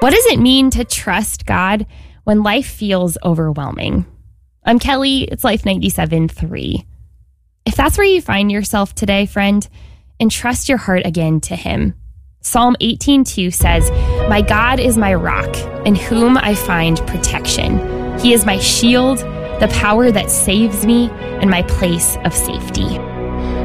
What does it mean to trust God when life feels overwhelming? I'm Kelly. It's Life 97.3. If that's where you find yourself today, friend, entrust your heart again to Him. Psalm 18:2 says, "My God is my rock, in whom I find protection. He is my shield, the power that saves me, and my place of safety."